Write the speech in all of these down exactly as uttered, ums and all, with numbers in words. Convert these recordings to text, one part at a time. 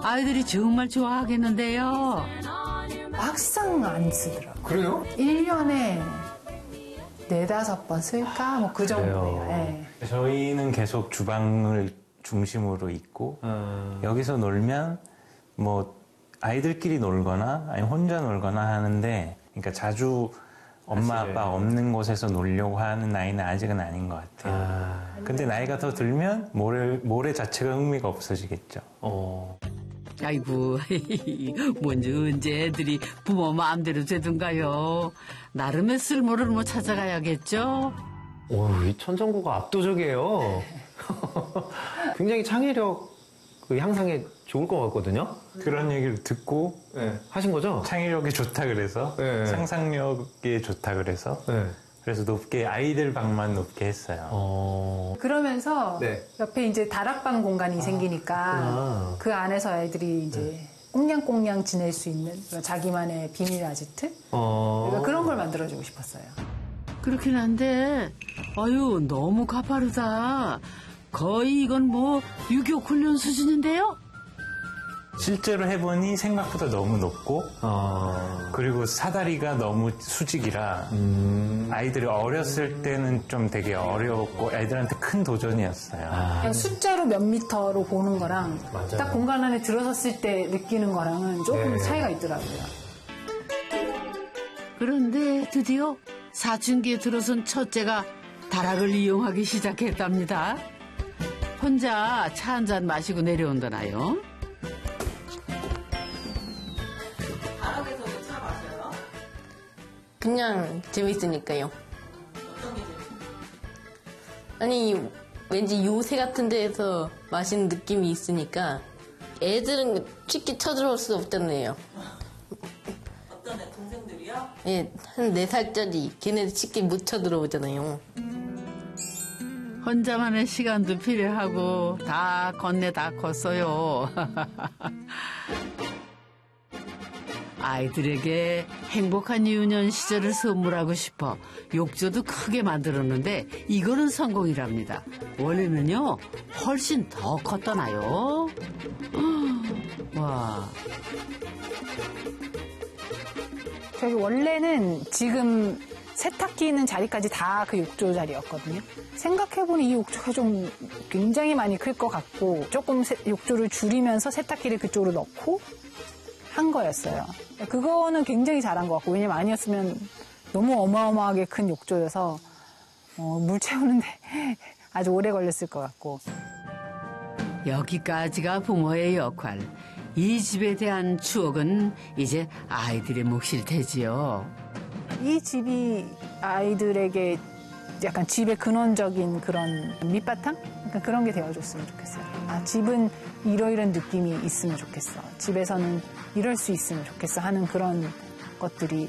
아이들이 정말 좋아하겠는데요. 막상 안 쓰더라고요. 그래요? 일 년에 네다섯 번 쓸까? 뭐 그 정도예요. 네. 저희는 계속 주방을 중심으로 있고 음. 여기서 놀면 뭐 아이들끼리 놀거나 아니면 혼자 놀거나 하는데 그러니까 자주 엄마 사실은. 아빠 없는 곳에서 놀려고 하는 나이는 아직은 아닌 것 같아요. 아. 근데 나이가 더 들면 모래, 모래 자체가 흥미가 없어지겠죠. 어. 아이고, 뭔지 언제 애들이 부모 마음대로 되든가요. 나름의 쓸모를 뭐 찾아가야겠죠. 오, 이 천정고가 압도적이에요. 굉장히 창의력 그 향상에 좋을 것 같거든요. 그런 얘기를 듣고 네. 하신 거죠? 창의력이 좋다 그래서 네. 상상력이 좋다 그래서 네. 그래서 높게 아이들 방만 높게 했어요. 어... 그러면서 네. 옆에 이제 다락방 공간이 아, 생기니까 아. 그 안에서 아이들이 이제 네. 꽁냥꽁냥 지낼 수 있는 자기만의 비밀 아지트 어... 그러니까 그런 걸 만들어주고 싶었어요. 그렇긴 한데 아유 너무 가파르다. 거의 이건 뭐 유교 훈련 수준인데요? 실제로 해보니 생각보다 너무 높고 어... 그리고 사다리가 너무 수직이라 음... 아이들이 어렸을 때는 좀 되게 어려웠고 애들한테 큰 도전이었어요. 아... 숫자로 몇 미터로 보는 거랑 맞아요. 딱 공간 안에 들어섰을 때 느끼는 거랑은 조금 네. 차이가 있더라고요. 그런데 드디어 사춘기에 들어선 첫째가 다락을 이용하기 시작했답니다. 혼자 차 한 잔 마시고 내려온다나요? 다락에서도 차 마셔요? 그냥 재밌으니까요. 어떤 게 재밌어요? 아니 왠지 요새 같은 데에서 마시는 느낌이 있으니까 애들은 쉽게 쳐들어올 수 없잖아요. 어떤 애 동생들이요? 예, 한 네 살짜리 걔네들 쉽게 못 쳐들어오잖아요. 혼자만의 시간도 필요하고 다 건네 다 컸어요. 아이들에게 행복한 유년 시절을 선물하고 싶어 욕조도 크게 만들었는데 이거는 성공이랍니다. 원래는요 훨씬 더 컸더나요. 와. 저기 원래는 지금 세탁기 있는 자리까지 다 그 욕조 자리였거든요. 생각해보니 이 욕조가 좀 굉장히 많이 클 것 같고 조금 세, 욕조를 줄이면서 세탁기를 그쪽으로 넣고 한 거였어요. 그거는 굉장히 잘한 것 같고 왜냐면 아니었으면 너무 어마어마하게 큰 욕조여서 어, 물 채우는데 아주 오래 걸렸을 것 같고. 여기까지가 부모의 역할. 이 집에 대한 추억은 이제 아이들의 몫일 테지요. 이 집이 아이들에게 약간 집의 근원적인 그런 밑바탕? 그러니까 그런 게 되어줬으면 좋겠어요. 아, 집은 이러이런 느낌이 있으면 좋겠어. 집에서는 이럴 수 있으면 좋겠어 하는 그런 것들이.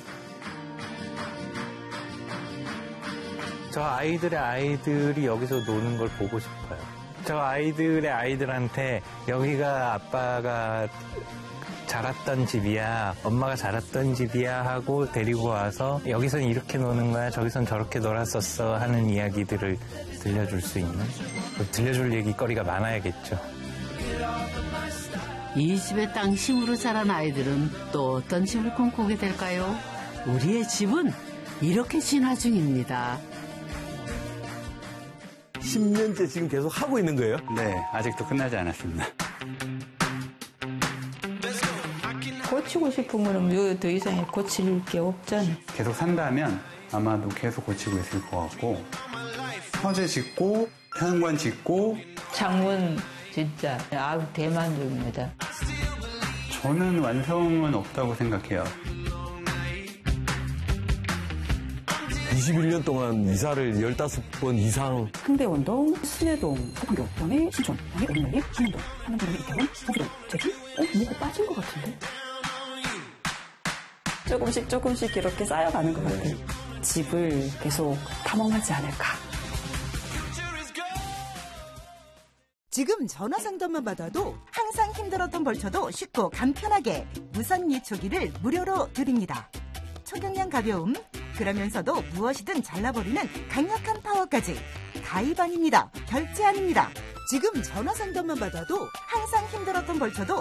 저 아이들의 아이들이 여기서 노는 걸 보고 싶어요. 저 아이들의 아이들한테 여기가 아빠가 자랐던 집이야, 엄마가 자랐던 집이야 하고 데리고 와서 여기선 이렇게 노는 거야, 저기선 저렇게 놀았었어 하는 이야기들을 들려줄 수 있는, 들려줄 얘기거리가 많아야겠죠. 이 집의 땅 힘으로 자란 아이들은 또 어떤 집을 꿈꾸게 될까요? 우리의 집은 이렇게 진화 중입니다. 십 년째 지금 계속 하고 있는 거예요? 네, 아직도 끝나지 않았습니다. 고치고 싶으면 더 이상 고칠 게 없잖아요. 계속 산다면 아마도 계속 고치고 있을 것 같고, 서재 짓고 현관 짓고 창문 진짜 아주 대만족입니다. 저는 완성은 없다고 생각해요. 이십일 년 동안 이사를 열다섯 번 이상. 상대원동, 신해동, 서판교, 그다음에 신촌, 그다음에 어린이집, 한남동, 한남동, 이태원, 서구동, 제주? 어? 뭐가 빠진 것 같은데? 조금씩 조금씩 이렇게 쌓여가는 것 같아요. 집을 계속 탐험하지 않을까. 지금 전화 상담만 받아도 항상 힘들었던 벌초도 쉽고 간편하게 무선 예초기를 무료로 드립니다. 초경량 가벼움, 그러면서도 무엇이든 잘라버리는 강력한 파워까지. 가입 아닙니다. 결제 아닙니다. 지금 전화 상담만 받아도 항상 힘들었던 벌초도